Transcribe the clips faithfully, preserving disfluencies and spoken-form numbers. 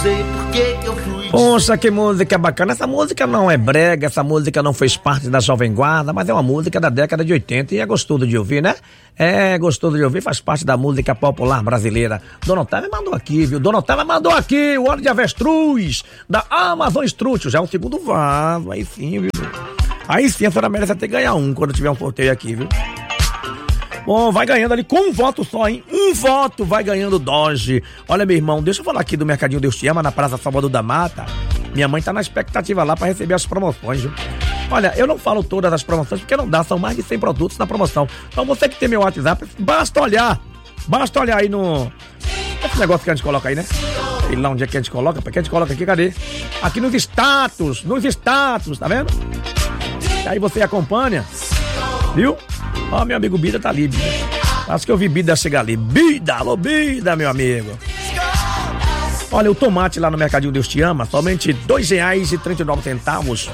sei por que que eu fui. Poxa, que música bacana. Essa música não é brega, essa música não fez parte da Jovem Guarda, mas é uma música da década de oitenta e é gostoso de ouvir, né? É gostoso de ouvir, faz parte da música popular brasileira. Dona Otávia mandou aqui, viu? Dona Otávia mandou aqui o óleo de avestruz da Amazon Estrútil. Já é o segundo vaso, aí sim, viu? Aí sim a senhora merece até ganhar um quando tiver um sorteio aqui, viu? Bom, vai ganhando ali com um voto só, hein? Um voto vai ganhando Dodge. Olha, meu irmão, deixa eu falar aqui do Mercadinho Deus Te Ama, na Praça Salvador da Mata. Minha mãe tá na expectativa lá pra receber as promoções, viu? Olha, eu não falo todas as promoções porque não dá, são mais de cem produtos na promoção. Então você que tem meu WhatsApp, basta olhar. Basta olhar aí no... Esse negócio que a gente coloca aí, né? Sei lá onde é que a gente coloca, porque a gente coloca aqui, cadê? Aqui nos status, nos status, tá vendo? E aí você acompanha, viu? Ó, meu amigo Bida tá ali, Bida. Acho que eu vi Bida chegar ali. Bida, alô Bida, meu amigo. Olha, o tomate lá no Mercadinho Deus Te Ama, somente dois reais e trinta e nove centavos.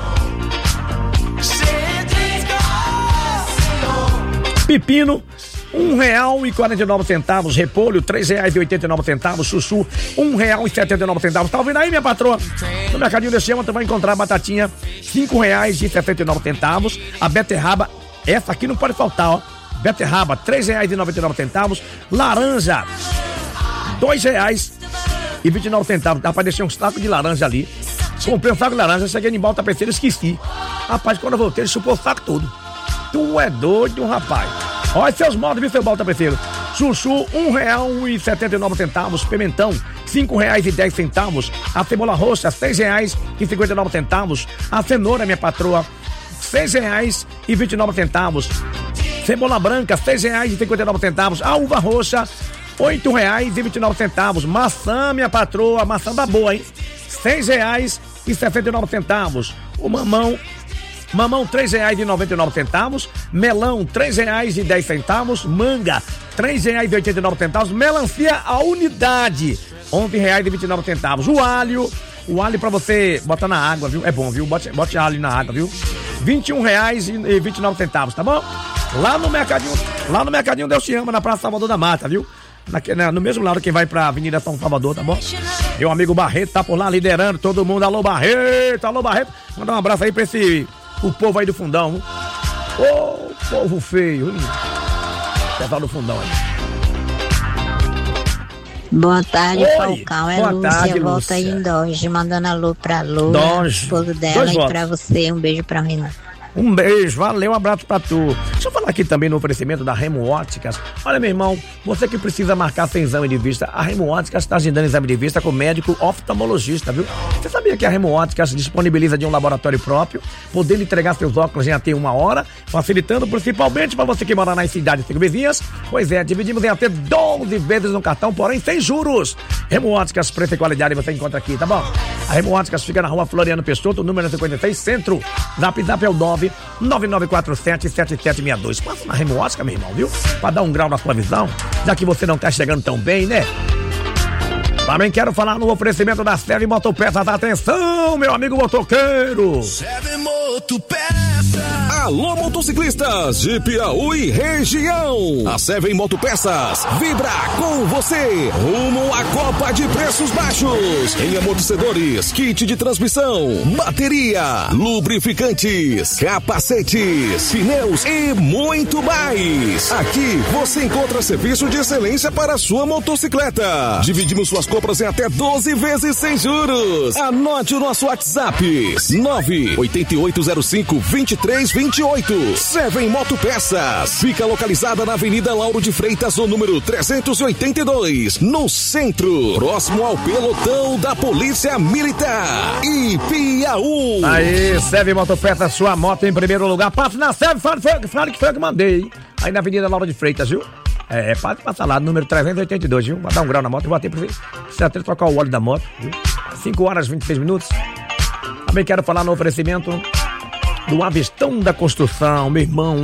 Pepino, um real e quarenta e nove centavos. Repolho, três reais e oitenta e nove centavos. Chuchu, um real e setenta e nove centavos. Tá ouvindo aí, minha patroa? No Mercadinho Deus Te Ama, tu vai encontrar a batatinha, cinco reais e sessenta e nove centavos. A beterraba, essa aqui não pode faltar, ó. Beterraba, três reais e noventa e nove centavos. Laranja, dois reais e vinte e nove centavos. Dá pra deixar um saco de laranja ali. Comprei um saco de laranja, cheguei em Balta Terceira e esqueci. Rapaz, quando eu voltei, ele chupou o saco todo. Tu é doido, rapaz. Olha seus modos, viu, seu Balta Terceiro? Chuchu, um real e setenta e nove centavos. Pimentão, cinco reais e dez centavos. A cebola roxa, seis reais e cinquenta e nove centavos. A cenoura, minha patroa, seis reais e vinte e nove centavos. Cebola branca, seis reais e cinquenta e nove centavos. A uva roxa, oito reais e vinte e nove centavos. Maçã, minha patroa, maçã da boa, hein? seis reais e sessenta e nove centavos. O mamão, mamão, três reais e noventa e nove centavos. Melão, três reais e dez centavos. Manga, três reais e oitenta e nove centavos. Melancia, a unidade, onze reais e vinte e nove centavos. O alho, o alho pra você botar na água, viu? É bom, viu? Bote, bote alho na água, viu? vinte e um reais e vinte e nove centavos, tá bom? Lá no Mercadinho, lá no Mercadinho Deus Te Ama, na Praça Salvador da Mata, viu? Na, na, no mesmo lado que vai pra Avenida São Salvador, tá bom? Meu amigo Barreto tá por lá liderando todo mundo. Alô, Barreto, alô, Barreto. Manda um abraço aí pra esse, o povo aí do fundão, viu? Ô, povo feio, hein? Pessoal do fundão aí. Boa tarde, Oi, Falcão. É boa Lúcia, tarde, volta Lúcia. aí em Doge, mandando alô pra Lu, Doge. esposo dela, Dois e votos. pra você. Um beijo pra mim. Um beijo, valeu, um abraço pra tu. Deixa eu falar aqui também no oferecimento da Remo Óticas. Olha, meu irmão, você que precisa marcar seu exame de vista, a Remo Óticas está agendando exame de vista com o médico oftalmologista, viu? Você sabia que a Remo Óticas disponibiliza de um laboratório próprio, podendo entregar seus óculos em até uma hora, facilitando principalmente para você que mora nas cidades circunvizinhas? Pois é, dividimos em até doze vezes no cartão, porém sem juros. Remo Óticas, preço e qualidade você encontra aqui, tá bom? A Remo Óticas fica na rua Floriano Peixoto, número cinquenta e seis, Centro. Zap Zap é o nove nove nove quatro sete sete sete seis dois. Passa na Remo Ótica, meu irmão, viu? Pra dar um grau na sua visão, já que você não tá chegando tão bem, né? Também quero falar no oferecimento da Seve Motopeças. Atenção, meu amigo motoqueiro! Seve Motopeças. Alô, motociclistas de Piauí e região. A Seve Motopeças vibra com você rumo à Copa de Preços Baixos. Em amortecedores, kit de transmissão, bateria, lubrificantes, capacetes, pneus e muito mais. Aqui você encontra serviço de excelência para a sua motocicleta. Dividimos suas compras em até doze vezes sem juros. Anote o nosso WhatsApp: nove oito oito zero cinco, dois três dois oito. Seven Motopeças. Fica localizada na Avenida Lauro de Freitas, no número trezentos e oitenta e dois, no centro, próximo ao pelotão da Polícia Militar. E Piauí. Aí, Seven Motopeças, sua moto em primeiro lugar. Passa na Seven, fala, fala que foi eu que mandei. Aí na Avenida Lauro de Freitas, viu? É, pode passar lá, número trezentos e oitenta e dois, viu? Vai dar um grau na moto, eu vou até precisa até trocar o óleo da moto, viu? cinco horas e vinte e seis minutos. Também quero falar no oferecimento do Avistão da Construção, meu irmão.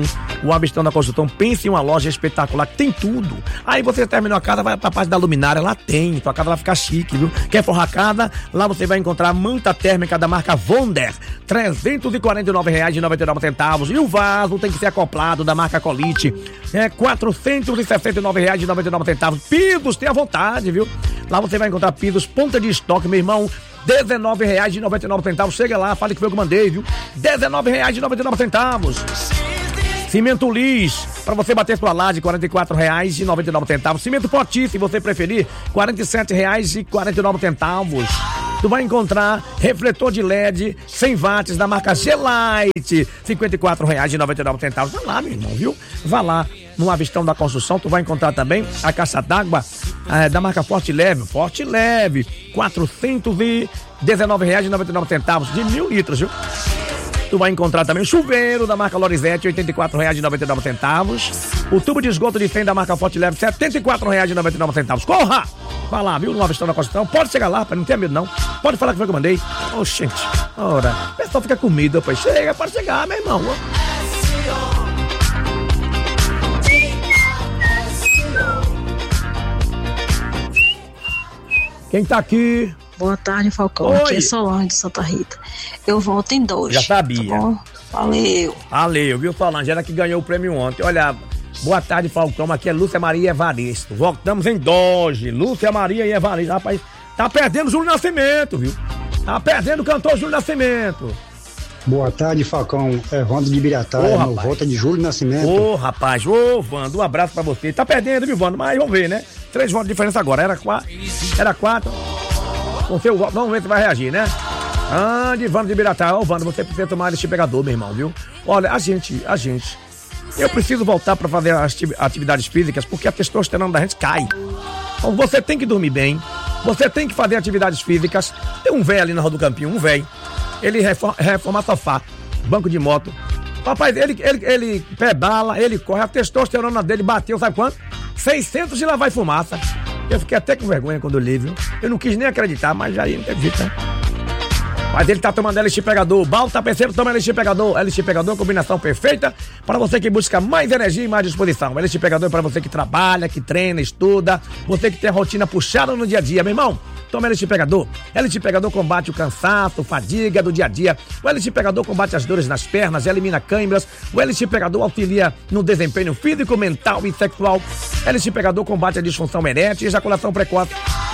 O Avistão da Construção, pense em uma loja espetacular que tem tudo. Aí você terminou a casa, vai pra parte da luminária, lá tem. Tua casa vai ficar chique, viu? Quer forrar a casa? Lá você vai encontrar a manta térmica da marca Wonder, trezentos e quarenta e nove reais e noventa e nove centavos. E o vaso tem que ser acoplado da marca Colite, é quatrocentos e sessenta e nove reais e noventa e nove centavos. Pisos, tenha vontade, viu? Lá você vai encontrar pisos, ponta de estoque, meu irmão, dezenove reais e noventa e nove centavos. Chega lá, fale que foi eu que mandei, viu? dezenove reais e noventa e nove centavos. Cimento Lis, para você bater sua laje, quarenta e quatro reais e noventa e nove centavos. Cimento Poti, se você preferir, quarenta e sete reais e quarenta e nove centavos. Tu vai encontrar refletor de L E D cem watts da marca G-Light, cinquenta e quatro reais e noventa e nove centavos. Vai lá, meu irmão, viu? Vai lá no Avistão da Construção. Tu vai encontrar também a caixa d'água é, da marca Forte Leve. Forte Leve, quatrocentos e dezenove reais e noventa e nove centavos, de mil litros, viu? Tu vai encontrar também o chuveiro da marca Lorizete, oitenta e quatro reais e noventa e nove centavos. O tubo de esgoto de cem da marca Forte Leve, setenta e quatro reais e noventa e nove centavos. Corra! Vai lá, viu? No Avistão da Construção. Pode chegar lá, pai, não tenha medo não. Pode falar que foi que eu mandei. Ô, gente, ora, o pessoal fica com medo, pai. Chega, pode chegar, meu irmão. Quem tá aqui? Boa tarde, Falcão. Oi. Aqui é Solange de Santa Rita. Eu volto em dois. Já sabia. Tá bom? Valeu. Valeu, viu, Solange? Ela que ganhou o prêmio ontem. Olha, boa tarde, Falcão. Aqui é Lúcia Maria Evaristo. Voltamos em Doge. Lúcia Maria e Evaristo. Rapaz, tá perdendo o Júlio Nascimento, viu? Tá perdendo o cantor Júlio Nascimento. Boa tarde, Falcão. É Wando de Birataia, no volta de Júlio Nascimento. Ô, rapaz, ô, Wando, um abraço pra você. Tá perdendo, viu, Wando? Mas vamos ver, né? Três votos de diferença agora. Era quatro. Era quatro. Com seu voto, vamos ver se vai reagir, né? Ande, Wando de Birataia. Ô, Wando, você precisa tomar este pegador, meu irmão, viu? Olha, a gente, a gente. Eu preciso voltar pra fazer as atividades físicas porque a testosterona da gente cai. Então você tem que dormir bem. Você tem que fazer atividades físicas. Tem um velho ali na Rua do Campinho, um velho. Ele reforma, reforma sofá, banco de moto. Rapaz, ele, ele, ele pedala, ele corre, a testosterona dele bateu, sabe quanto? seiscentos e lá vai fumaça. Eu fiquei até com vergonha quando eu li, viu? Eu não quis nem acreditar, mas aí não teve jeito, né? Mas ele tá tomando L X Pegador. Balta Tapeceiro toma L X Pegador. L X Pegador, combinação perfeita para você que busca mais energia e mais disposição. L X Pegador é para você que trabalha, que treina, estuda, você que tem a rotina puxada no dia a dia, meu irmão. Toma L X Pegador. L X Pegador combate o cansaço, fadiga do dia a dia. O L X Pegador combate as dores nas pernas, elimina câimbras. O L X Pegador auxilia no desempenho físico, mental e sexual. L X Pegador combate a disfunção erétil e ejaculação precoce.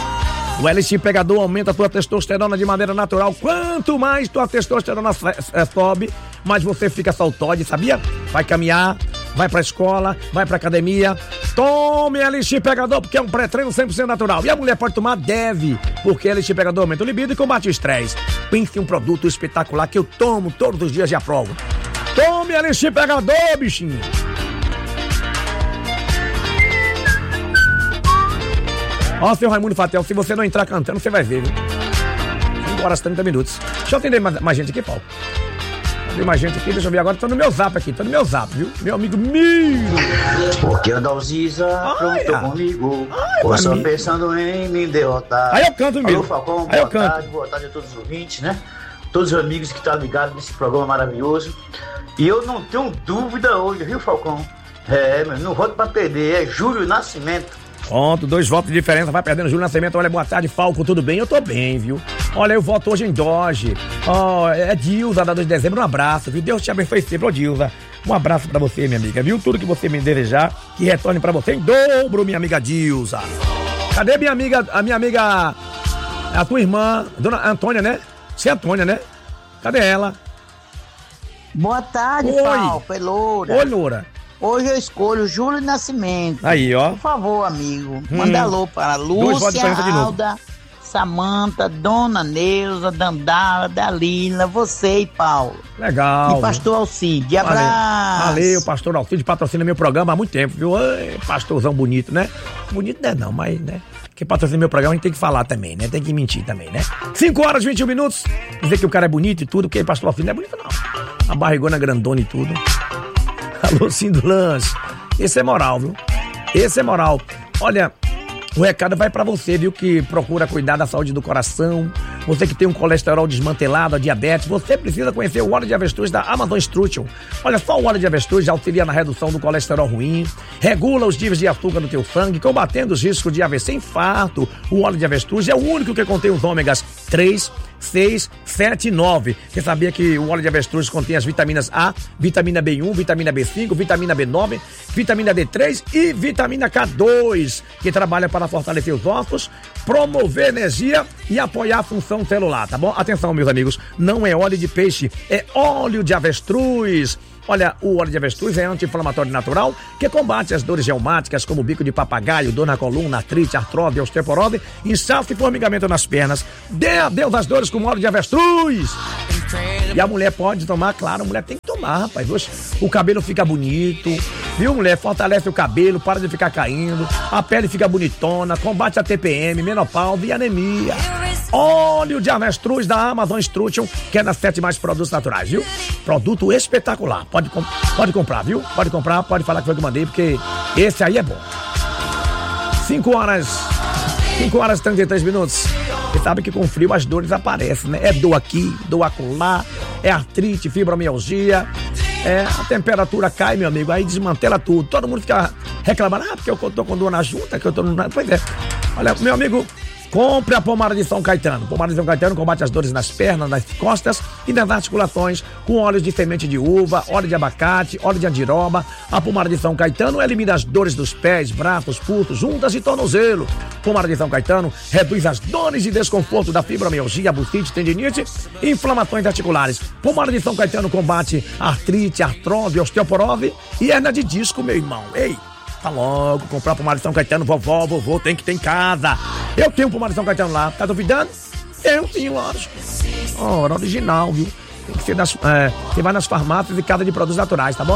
O L X Pegador aumenta a tua testosterona de maneira natural. Quanto mais tua testosterona sobe, mais você fica saltóide, sabia? Vai caminhar, vai pra escola, vai pra academia. Tome L X Pegador, porque é um pré-treino cem por cento natural. E a mulher pode tomar? Deve, porque L X Pegador aumenta o libido e combate o estresse. Pense em um produto espetacular que eu tomo todos os dias e aprovo. Tome L X Pegador, bichinho. Ó, seu Raimundo Fatel, se você não entrar cantando, você vai ver, viu? cinco horas e trinta minutos. Deixa eu atender mais, mais gente aqui, Paulo. Tem mais gente aqui, deixa eu ver agora. Tô no meu zap aqui, tô no meu zap, viu? Meu amigo Miro. Porque a Dalziza pronto comigo. Tô só pensando em me derrotar. Aí eu canto, Miro. Alô, Falcão, Aí eu boa canto. tarde, boa tarde a todos os ouvintes, né? Todos os amigos que estão ligados nesse programa maravilhoso. E eu não tenho dúvida hoje, viu, Falcão? É, mas não voto pra perder, é Júlio Nascimento. Pronto, dois votos de diferença, vai perdendo Júlio Nascimento. Olha, boa tarde, Falco, tudo bem? Eu tô bem, viu? Olha, eu voto hoje em Doge. Ó, oh, é Dilza, da dois de dezembro, um abraço, viu? Deus te abençoe sempre, ô Dilza. Um abraço pra você, minha amiga, viu? Tudo que você me desejar, que retorne pra você em dobro, minha amiga Dilza. Cadê minha amiga, a minha amiga, a tua irmã, dona Antônia, né? Você é Antônia, né? Cadê ela? Boa tarde, Oi. Falco, é Loura. Oi, Loura. Hoje eu escolho Júlio Nascimento. Aí, ó. Por favor, amigo, Hum. manda alô para Dois votos de Lúcia, diferença de novo. Alda, Samanta, Dona Neuza, Dandara, Dalila, você e Paulo. Legal. E Pastor Alcide. Abraço. Valeu, Valeu, Pastor Alcide patrocina meu programa há muito tempo, viu? Ai, pastorzão bonito, né? Bonito não é não, mas, né? Quem patrocina meu programa a gente tem que falar também, né? Tem que mentir também, né? cinco horas e vinte e um minutos. Dizer que o cara é bonito e tudo, porque Pastor Alcide não é bonito não. A barrigona grandona e tudo. Alô, Cindo Lanche. Esse é moral, viu? Esse é moral. Olha, O recado vai pra você, viu, que procura cuidar da saúde do coração, você que tem um colesterol desmantelado, a diabetes, você precisa conhecer o óleo de avestruz da Amazon Structure. Olha só, o óleo de avestruz auxilia na redução do colesterol ruim, regula os níveis de açúcar no teu sangue, combatendo os riscos de A V C, infarto. O óleo de avestruz é o único que contém os ômegas três, seis, sete e nove. Você sabia que o óleo de avestruz contém as vitaminas A, vitamina B um, vitamina B cinco, vitamina B nove, vitamina D três e vitamina K dois, que trabalha para fortalecer os ossos, promover energia e apoiar a função celular, tá bom? Atenção, meus amigos, não é óleo de peixe, é óleo de avestruz. Olha, o óleo de avestruz é anti-inflamatório natural que combate as dores reumáticas como bico de papagaio, dor na coluna, artrite, artrose, osteoporose, inchaço e formigamento nas pernas. Dê adeus às dores com óleo de avestruz. E a mulher pode tomar, claro, a mulher tem que tomar, rapaz. Oxe, o cabelo fica bonito, viu, mulher? Fortalece o cabelo, para de ficar caindo, a pele fica bonitona, combate a T P M, menopausa e anemia. Óleo de avestruz da Amazon Structure, que é das sete mais produtos naturais, viu? Produto espetacular. Pode, com, pode comprar, viu? Pode comprar, pode falar que foi que eu mandei, porque esse aí é bom. cinco horas, cinco horas e trinta e três minutos. Você sabe que com frio as dores aparecem, né? É dor aqui, dor acolá, é artrite, fibromialgia, é, a temperatura cai, meu amigo, aí desmantela tudo. Todo mundo fica reclamando, ah, porque eu tô com dor na junta, que eu tô no... Pois é. Olha, meu amigo, compre a pomada de São Caetano. Pomada de São Caetano combate as dores nas pernas, nas costas e nas articulações, com óleos de semente de uva, óleo de abacate, óleo de andiroba. A pomada de São Caetano elimina as dores dos pés, braços, pulsos, juntas e tornozelo. Pomada de São Caetano reduz as dores e desconforto da fibromialgia, bursite, tendinite e inflamações articulares. Pomada de São Caetano combate artrite, artrose, osteoporose e hernia de disco, meu irmão. Ei! Tá logo, comprar pomada de São Caetano, vovó, vovô, tem que ter em casa. Eu tenho pomada de São Caetano lá, tá duvidando? Eu sim, lógico. Ora, original, viu? Tem que ser das, é, você vai nas farmácias e casa de produtos naturais, tá bom?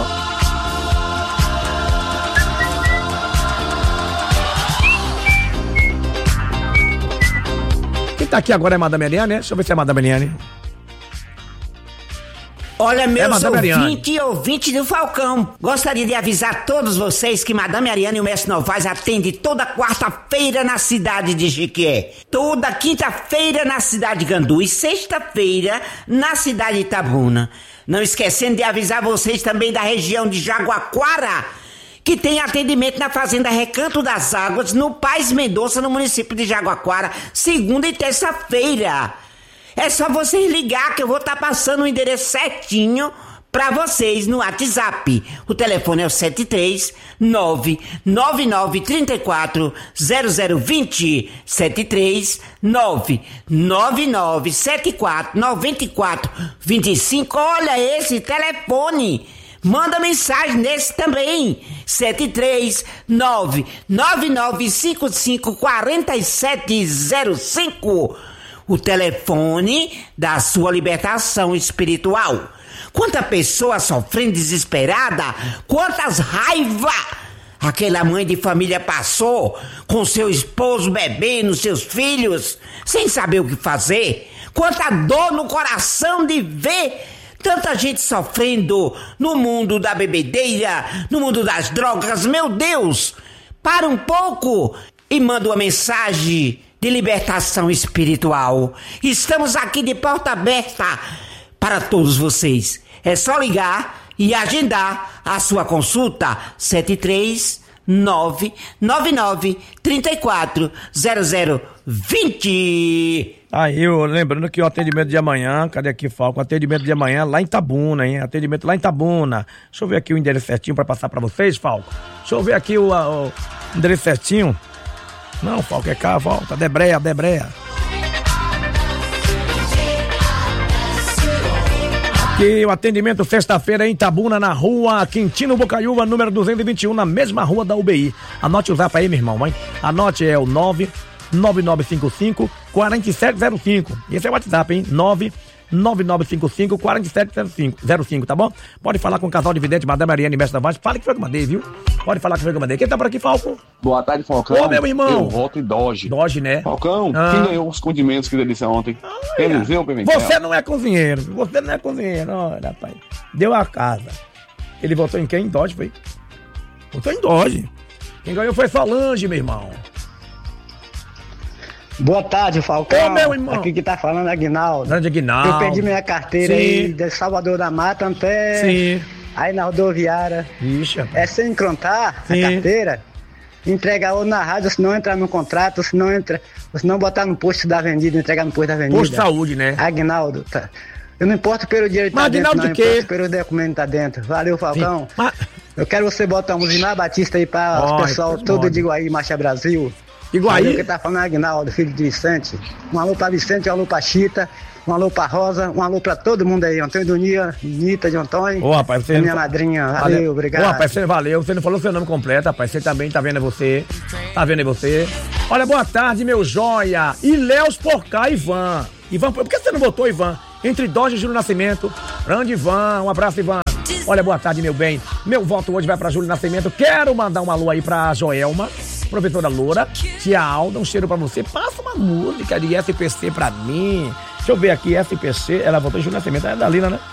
Quem tá aqui agora é a Madame Eliane, né? Deixa eu ver se é a Madame Eliane. Olha, meus é, ouvintes e ouvintes do Falcão, gostaria de avisar todos vocês que Madame Ariane e o Mestre Novaes atende toda quarta-feira na cidade de Jiquié, toda quinta-feira na cidade de Gandu e sexta-feira na cidade de Itabuna. Não esquecendo de avisar vocês também da região de Jaguaquara, que tem atendimento na Fazenda Recanto das Águas, no Paz Mendonça, no município de Jaguaquara, segunda e terça-feira. É só vocês ligar que eu vou estar tá passando o endereço certinho pra vocês no WhatsApp. O telefone é o sete três nove nove nove três quatro zero zero dois zero, sete três nove nove nove sete quatro nove quatro dois cinco. Olha esse telefone. Manda mensagem nesse também. sete três nove nove nove cinco cinco quatro sete zero cinco. O telefone da sua libertação espiritual. Quanta pessoa sofrendo desesperada, quantas raivas aquela mãe de família passou com seu esposo bebendo, seus filhos, sem saber o que fazer. Quanta dor no coração de ver tanta gente sofrendo no mundo da bebedeira, no mundo das drogas. Meu Deus, para um pouco e manda uma mensagem de libertação espiritual. Estamos aqui de porta aberta para todos vocês. É só ligar e agendar a sua consulta. sete três nove nove nove três quatro zero zero dois zero. Aí, eu lembrando que o atendimento de amanhã, cadê aqui, Falco? O atendimento de amanhã lá em Itabuna, hein? Atendimento lá em Itabuna. Deixa eu ver aqui o endereço certinho para passar para vocês, Falco. Deixa eu ver aqui o, o endereço certinho. Não, Falco, é cá, volta, Debreia, Debreia. Aqui o atendimento sexta-feira em Itabuna, na rua Quintino Bocaiúva, número duzentos e vinte e um, na mesma rua da U B I. Anote o zap aí, meu irmão, hein? Anote, é o nove nove nove cinco cinco quatro sete zero cinco. Esse é o WhatsApp, hein? nove nove nove cinco cinco quatro sete zero cinco, tá bom? Pode falar com o casal de vidente, Madame Ariane e Mestre Novaes. Fala que foi que eu mandei, viu? Pode falar que foi que eu mandei. Quem tá por aqui, Falco? Boa tarde, Falcão. Ô, meu irmão. Eu voto em Doge. Doge, né? Falcão, ah. Quem ganhou os condimentos que delícia ontem? Ah, Pimentel ou Pimentel? Você não é cozinheiro. Você não é cozinheiro. Olha, rapaz. Deu a casa. Ele votou em quem? Em Doge, foi? Votou em Doge. Quem ganhou foi Solange, meu irmão. Boa tarde, Falcão. Ô, meu irmão. Aqui que tá falando é Aguinaldo. Grande Aguinaldo. Eu perdi minha carteira Sim. aí de Salvador da Mata até Sim. aí na rodoviária. Ixi, rapaz. É sem encrontar a Sim. carteira, entregar ou na rádio, se não entrar no contrato, se não entra, se não botar no posto da avenida, entregar no posto da avenida. Posto de saúde, né? Aguinaldo, tá. Eu não importo pelo dinheiro que Mas tá dentro, Aguinaldo não de quê? importa pelo documento que tá dentro. Valeu, Falcão. Mas... Eu quero você botar um Zimar Batista aí pra Ó, o pessoal que todo moda. de Iguaí, Marcha Brasil. Iguaí? Valeu, que tá falando é Aguinaldo, filho de Vicente. Um alô pra Vicente, um alô pra Chita, um alô pra Rosa, um alô pra todo mundo aí. Antônio Dunia, Nita de Antônio. Ô, rapaz, você minha não... madrinha. Valeu, obrigado. Ô, rapaz, você valeu. Você não falou seu nome completo, rapaz. Você também tá vendo é você. Tá vendo é você. Olha, boa tarde, meu joia. E Léus por cá, Ivan. Ivan, por que você não botou, Ivan? Entre Dodge e Júlio Nascimento. Grande Ivan, um abraço, Ivan. Olha, boa tarde, meu bem. Meu voto hoje vai pra Júlio Nascimento. Quero mandar um alô aí pra Joelma, professora Loura, tia Alda, um cheiro pra você. Passa uma música de S P C pra mim. Deixa eu ver aqui, S P C, ela votou em Júlio Nascimento. É da Lila, né?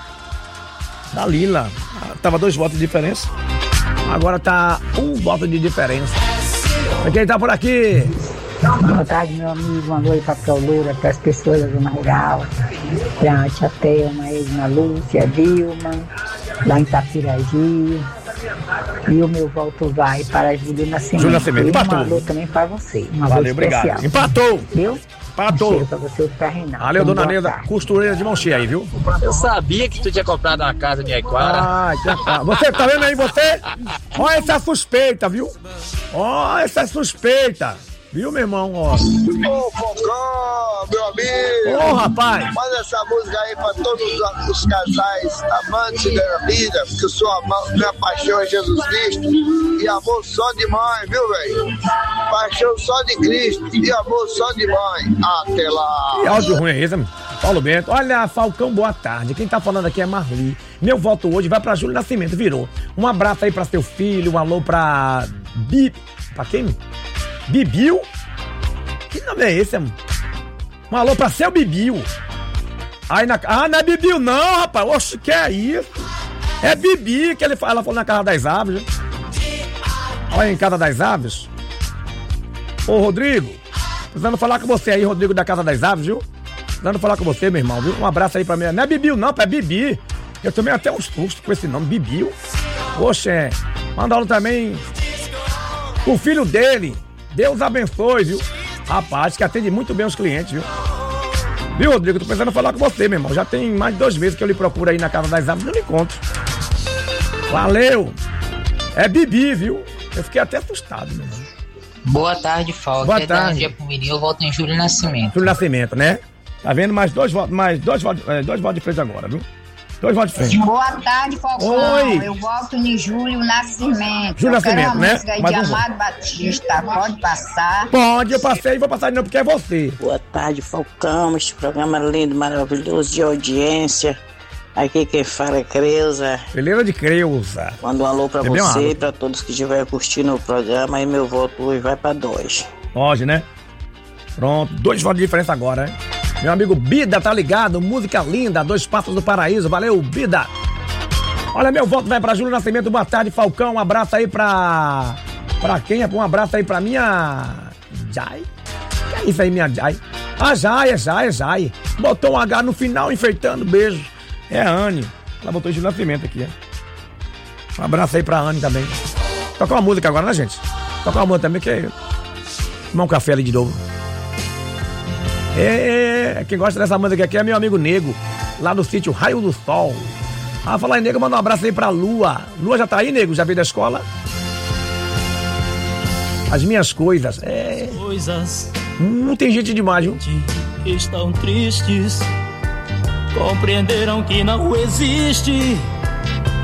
Da Lila. Tava dois votos de diferença. Agora tá um voto de diferença. Quem tá por aqui? Boa tarde, meu amigo. Uma noite para a Loura, para as pessoas da Zona Rural, para a tia Thelma, a Edna Lúcia, a Vilma, lá em Itapiraí. E o meu voto vai para Júlio Nascimento. Júlio Nascimento, empatou. Um alô também para você. Um alô Valeu, especial. obrigado. Empatou. Viu? Empatou. Um cheiro para você, para Reinaldo. Valeu, Então, dona boa Neuza, tarde. costureira de mão cheia aí, viu? Eu sabia que tu tinha comprado uma casa em Aiquara. Ai, já tá. Você tá vendo aí, você? Olha essa suspeita, viu? Olha essa suspeita. Viu, meu irmão? Ó. Ô, Focão, meu amigo. Ô, rapaz. Manda essa música aí pra todos os, os casais amantes da vida, porque eu sou ama- minha paixão é Jesus Cristo e amor só de mãe, viu, velho? Paixão só de Cristo e amor só de mãe. Até lá. Que áudio ruim é esse, mano? Paulo Bento. Olha, Falcão, boa tarde. Quem tá falando aqui é Marli. Meu voto hoje vai pra Júlio Nascimento, virou. Um abraço aí pra seu filho, um alô pra... Bi... Pra quem? Bibiu? Que nome é esse, mano? Um alô pra seu Bibiu. Aí na... Ah, não é Bibiu não, rapaz. Oxe, que é isso? É Bibi, que ele... ela falou na Casa das Aves. Né? Olha em Casa das Aves. Ô, Rodrigo. Precisando falar com você aí, Rodrigo da Casa das Aves, viu? Precisando falar com você, meu irmão, viu? Um abraço aí pra mim. Não é Bibiu não, é Bibi. Eu tomei até uns sustos com esse nome, Bibiu. Poxa, é. Manda aula também o filho dele. Deus abençoe, viu? Rapaz, que atende muito bem os clientes, viu? Viu, Rodrigo? Tô pensando em falar com você, meu irmão. Já tem mais de dois meses que eu lhe procuro aí na Casa das Aves e não encontro. Valeu! É Bibi, viu? Eu fiquei até assustado, meu irmão. Boa tarde, Falco. Boa é tarde. Dia pro menino, eu volto em Júlio Nascimento. Júlio Nascimento, né? Tá vendo? Mais dois votos, mais dois votos, é, dois votos de frente agora, viu? Dois votos de frente. Boa tarde, Falcão. Oi. Eu volto em Júlio Nascimento. Júlio eu quero Nascimento, uma né? música aí Mais de um voto. Amado Batista. Pode passar? Pode, eu passei e vou passar de novo porque é você. Boa tarde, Falcão. Este programa lindo, maravilhoso, de audiência. Aqui quem fala é Creuza. Beleza de Creuza. Manda um alô pra Bebeu uma você água. e pra todos que estiverem curtindo o programa. E meu voto hoje vai pra dois. Pode, né? Pronto, dois votos de diferença agora, hein? Meu amigo Bida tá ligado, música linda, Dois Passos do Paraíso, valeu, Bida. Olha, meu voto vai pra Júlio Nascimento, boa tarde, Falcão, um abraço aí pra... Pra quem? Um abraço aí pra minha... Jai? Que é isso aí, minha Jai? Ah, Jai, é Jai, é Jai. Botou um H no final, enfeitando, beijo. É a Anne, ela botou Júlio Nascimento aqui, ó. Um abraço aí pra Anne também. Toca uma música agora, né, gente? Toca uma música também, que é... Tomar um café ali de novo. É, quem gosta dessa música aqui é meu amigo Nego, lá no sítio Raio do Sol. Ah, falar em Nego, manda um abraço aí pra Lua. Lua já tá aí, Nego? Já veio da escola? As minhas coisas, é... Coisas Hum, tem gente demais, viu? estão tristes, compreenderam que não existe